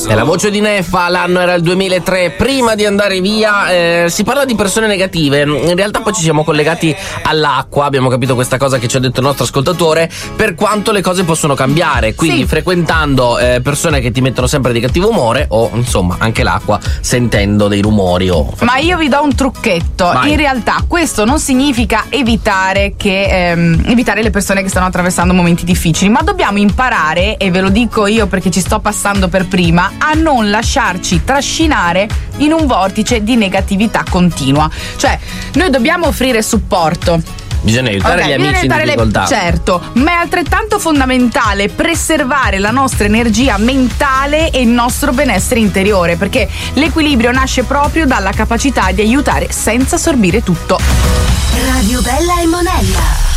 È la voce di Neffa, l'anno era il 2003, prima di andare via. Si parla di persone negative, in realtà poi ci siamo collegati all'acqua, abbiamo capito questa cosa che ci ha detto il nostro ascoltatore, per quanto le cose possono cambiare, quindi frequentando persone che ti mettono sempre di cattivo umore, o insomma anche l'acqua, sentendo dei rumori Ma io vi do un trucchetto. Vai. In realtà questo non significa evitare le persone che stanno attraversando momenti difficili, ma dobbiamo imparare, e ve lo dico io perché ci sto passando per prima, a non lasciarci trascinare in un vortice di negatività continua. Cioè, noi dobbiamo offrire supporto. Bisogna aiutare gli amici in difficoltà. Certo, ma è altrettanto fondamentale preservare la nostra energia mentale e il nostro benessere interiore, perché l'equilibrio nasce proprio dalla capacità di aiutare senza assorbire tutto. Radio Bella e Monella.